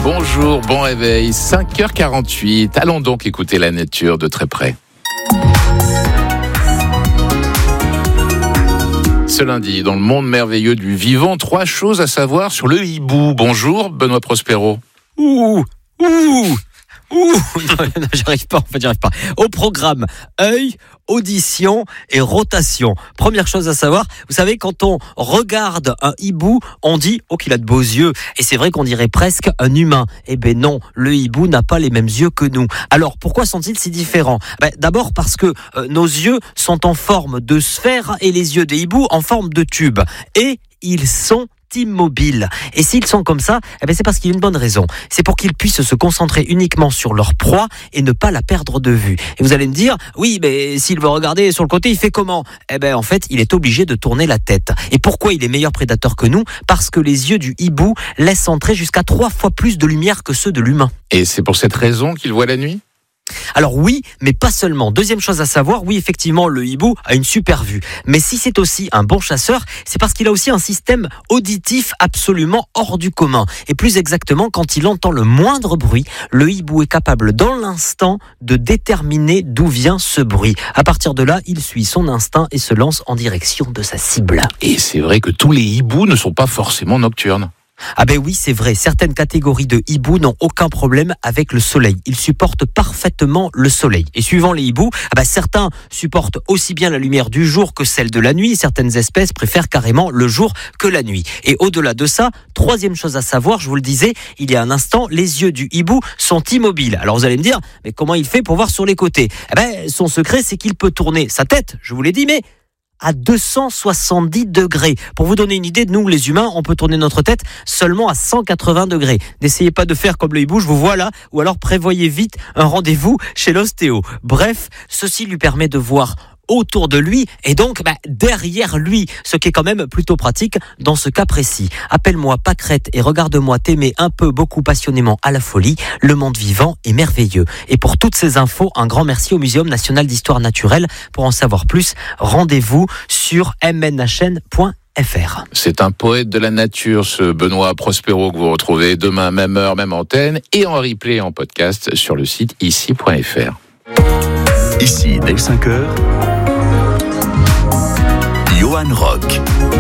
Bonjour, bon réveil, 5h48. Allons donc écouter la nature de très près. Ce lundi, dans le monde merveilleux du vivant, 3 choses à savoir sur le hibou. Bonjour, Benoît Prospero. Non, j'arrive pas. Au programme, œil, audition et rotation. Première chose à savoir, vous savez, quand on regarde un hibou, on dit « Oh, qu'il a de beaux yeux ». Et c'est vrai qu'on dirait presque un humain. Eh ben non, le hibou n'a pas les mêmes yeux que nous. Alors, pourquoi sont-ils si différents ? D'abord parce que nos yeux sont en forme de sphère et les yeux des hiboux en forme de tube. Et ils sont immobiles. Et s'ils sont comme ça, c'est parce qu'il y a une bonne raison. C'est pour qu'ils puissent se concentrer uniquement sur leur proie et ne pas la perdre de vue. Et vous allez me dire, oui, mais s'il veut regarder sur le côté, il fait comment ? En fait, il est obligé de tourner la tête. Et pourquoi il est meilleur prédateur que nous ? Parce que les yeux du hibou laissent entrer jusqu'à 3 fois plus de lumière que ceux de l'humain. Et c'est pour cette raison qu'il voit la nuit ? Alors oui, mais pas seulement. Deuxième chose à savoir, oui, effectivement, le hibou a une super vue. Mais si c'est aussi un bon chasseur, c'est parce qu'il a aussi un système auditif absolument hors du commun. Et plus exactement, quand il entend le moindre bruit, le hibou est capable dans l'instant de déterminer d'où vient ce bruit. À partir de là, il suit son instinct et se lance en direction de sa cible. Et c'est vrai que tous les hiboux ne sont pas forcément nocturnes. Oui, c'est vrai. Certaines catégories de hiboux n'ont aucun problème avec le soleil. Ils supportent parfaitement le soleil. Et suivant les hiboux, certains supportent aussi bien la lumière du jour que celle de la nuit. Certaines espèces préfèrent carrément le jour que la nuit. Et au-delà de ça, troisième chose à savoir, je vous le disais, il y a un instant, les yeux du hibou sont immobiles. Alors vous allez me dire, mais comment il fait pour voir sur les côtés ? Son secret, c'est qu'il peut tourner sa tête, je vous l'ai dit, mais à 270 degrés. Pour vous donner une idée, nous, les humains, on peut tourner notre tête seulement à 180 degrés. N'essayez pas de faire comme le hibou, je vous vois là, ou alors prévoyez vite un rendez-vous chez l'ostéo. Bref, ceci lui permet de voir autour de lui et donc derrière lui, ce qui est quand même plutôt pratique dans ce cas précis. Appelle-moi pâquerette et regarde-moi t'aimer un peu, beaucoup, passionnément à la folie. Le monde vivant est merveilleux. Et pour toutes ces infos, un grand merci au Muséum national d'histoire naturelle. Pour en savoir plus, rendez-vous sur mnhn.fr. C'est un poète de la nature, ce Benoît Prospero, que vous retrouvez demain, même heure, même antenne, et en replay en podcast sur le site ici.fr. Ici, dès 5h, Johan Rock.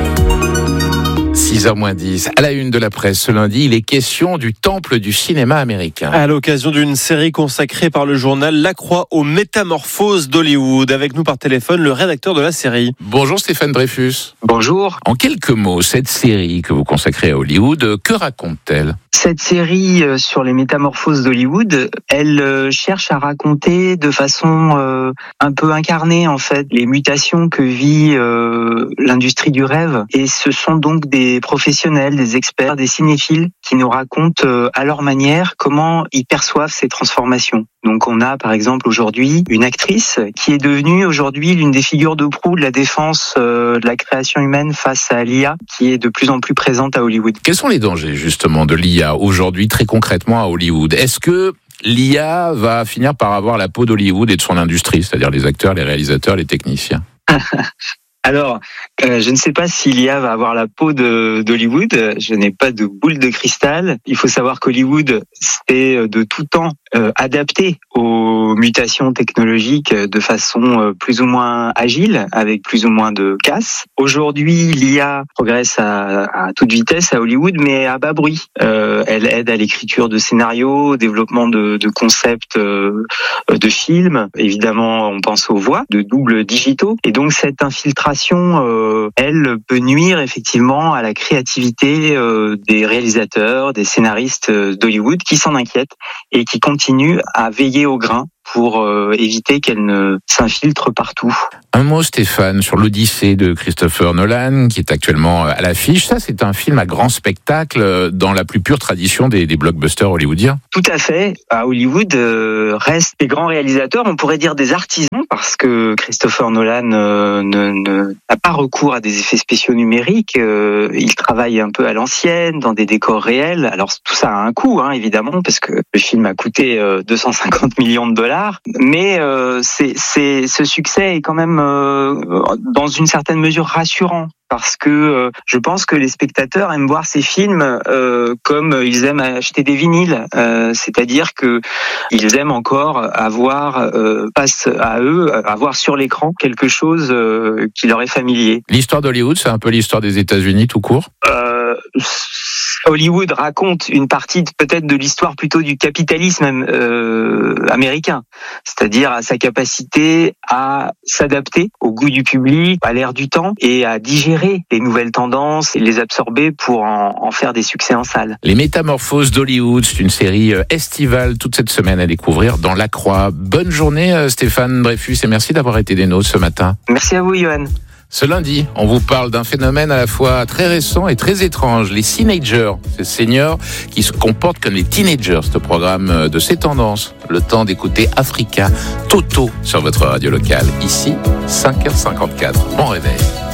6h-10, à la une de la presse ce lundi, il est question du temple du cinéma américain. À l'occasion d'une série consacrée par le journal La Croix aux métamorphoses d'Hollywood. Avec nous par téléphone, le rédacteur de la série. Bonjour Stéphane Dreyfus. Bonjour. En quelques mots, cette série que vous consacrez à Hollywood, que raconte-t-elle ? Cette série sur les métamorphoses d'Hollywood, elle cherche à raconter de façon un peu incarnée en fait les mutations que vit l'industrie du rêve. Et ce sont donc des professionnels, des experts, des cinéphiles qui nous racontent à leur manière comment ils perçoivent ces transformations. Donc on a par exemple aujourd'hui une actrice qui est devenue aujourd'hui l'une des figures de proue de la défense de la création humaine face à l'IA qui est de plus en plus présente à Hollywood. Quels sont les dangers justement de l'IA aujourd'hui très concrètement à Hollywood ? Est-ce que l'IA va finir par avoir la peau d'Hollywood et de son industrie, c'est-à-dire les acteurs, les réalisateurs, les techniciens ? Alors, je ne sais pas si l'IA va avoir la peau d'Hollywood. Je n'ai pas de boule de cristal. Il faut savoir qu'Hollywood s'est de tout temps adapté aux mutations technologiques de façon plus ou moins agile, avec plus ou moins de casse. Aujourd'hui, l'IA progresse à toute vitesse à Hollywood, mais à bas bruit. Elle aide à l'écriture de scénarios, au développement de concepts de films. Évidemment, on pense aux voix, de doubles digitaux. Et donc, cette infiltration, elle peut nuire effectivement à la créativité des réalisateurs, des scénaristes d'Hollywood qui s'en inquiètent et qui continuent à veiller au grain pour éviter qu'elle ne s'infiltre partout. Un mot, Stéphane, sur l'Odyssée de Christopher Nolan, qui est actuellement à l'affiche. Ça, c'est un film à grand spectacle dans la plus pure tradition des blockbusters hollywoodiens. Tout à fait. À Hollywood, restent des grands réalisateurs, on pourrait dire des artisans, parce que Christopher Nolan n'a pas recours à des effets spéciaux numériques. Il travaille un peu à l'ancienne, dans des décors réels. Alors, tout ça a un coût, évidemment, parce que le film a coûté 250 millions de dollars. Mais ce succès est quand même, dans une certaine mesure, rassurant parce que je pense que les spectateurs aiment voir ces films comme ils aiment acheter des vinyles, c'est-à-dire que ils aiment encore avoir face à eux, avoir sur l'écran quelque chose qui leur est familier. L'histoire d'Hollywood, c'est un peu l'histoire des États-Unis tout court. Hollywood raconte une partie peut-être de l'histoire plutôt du capitalisme américain, c'est-à-dire à sa capacité à s'adapter au goût du public, à l'ère du temps et à digérer les nouvelles tendances et les absorber pour en faire des succès en salle. Les Métamorphoses d'Hollywood, c'est une série estivale toute cette semaine à découvrir dans La Croix. Bonne journée Stéphane Dreyfus et merci d'avoir été des nôtres ce matin. Merci à vous Johan. Ce lundi, on vous parle d'un phénomène à la fois très récent et très étrange, les Seenagers, ces seniors qui se comportent comme les teenagers. Ce programme de ces tendances, le temps d'écouter Africa Toto sur votre radio locale. Ici, 5h54. Bon réveil.